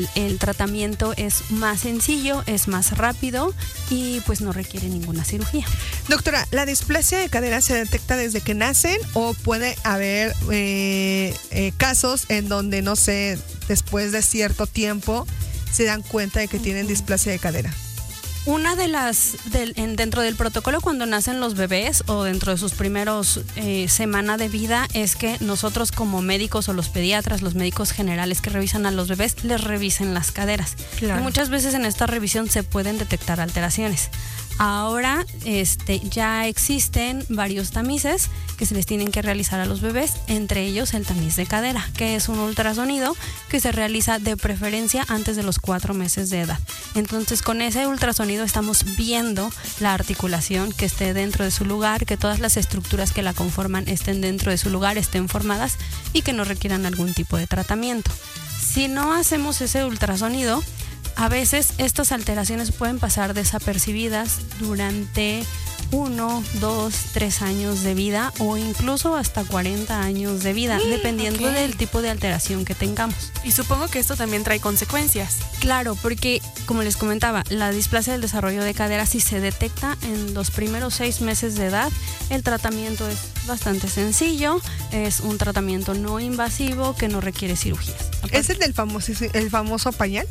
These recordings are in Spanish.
El tratamiento es más sencillo, es más rápido y pues no requiere ninguna cirugía. Doctora, ¿la displasia de cadera se detecta desde que nacen o puede haber casos en donde, no sé, después de cierto tiempo se dan cuenta de que tienen displasia de cadera? Una de las, dentro del protocolo cuando nacen los bebés o dentro de sus primeros semana de vida, es que nosotros como médicos o los pediatras, los médicos generales que revisan a los bebés, les revisen las caderas. Claro. Y muchas veces en esta revisión se pueden detectar alteraciones. Ahora ya existen varios tamices que se les tienen que realizar a los bebés, entre ellos el tamiz de cadera, que es un ultrasonido que se realiza de preferencia antes de los 4 meses de edad. Entonces, con ese ultrasonido estamos viendo la articulación que esté dentro de su lugar, que todas las estructuras que la conforman estén dentro de su lugar, estén formadas y que no requieran algún tipo de tratamiento. Si no hacemos ese ultrasonido, a veces estas alteraciones pueden pasar desapercibidas durante 1, 2, 3 años de vida o incluso hasta 40 años de vida, dependiendo del tipo de alteración que tengamos. Y supongo que esto también trae consecuencias. Claro, porque como les comentaba, la displasia del desarrollo de cadera, si se detecta en los primeros 6 meses de edad, el tratamiento es bastante sencillo, es un tratamiento no invasivo que no requiere cirugías. ¿Es el del famoso pañal?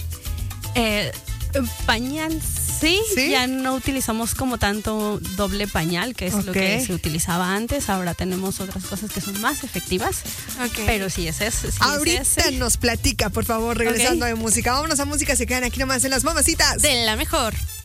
Pañal, sí, ya no utilizamos como tanto doble pañal, que es lo que se utilizaba antes. Ahora tenemos otras cosas que son más efectivas. Pero sí, ese es. Sí, ahorita nos platica, por favor, regresando de música. Vámonos a música, se quedan aquí nomás en Las Mamacitas de la Mejor.